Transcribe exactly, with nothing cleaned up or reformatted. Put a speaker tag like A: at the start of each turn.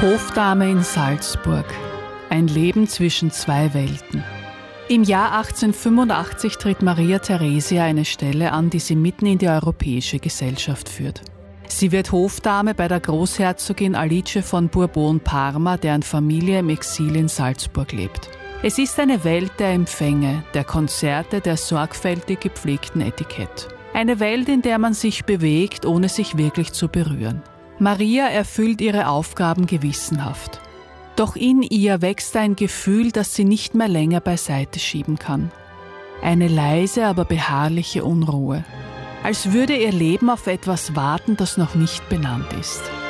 A: Hofdame in Salzburg. Ein Leben zwischen zwei Welten. Im Jahr achtzehnhundertfünfundachtzig tritt Maria Theresia eine Stelle an, die sie mitten in die europäische Gesellschaft führt. Sie wird Hofdame bei der Großherzogin Alice von Bourbon-Parma, deren Familie im Exil in Salzburg lebt. Es ist eine Welt der Empfänge, der Konzerte, der sorgfältig gepflegten Etikett. Eine Welt, in der man sich bewegt, ohne sich wirklich zu berühren. Maria erfüllt ihre Aufgaben gewissenhaft. Doch in ihr wächst ein Gefühl, das sie nicht mehr länger beiseite schieben kann. Eine leise, aber beharrliche Unruhe. Als würde ihr Leben auf etwas warten, das noch nicht benannt ist.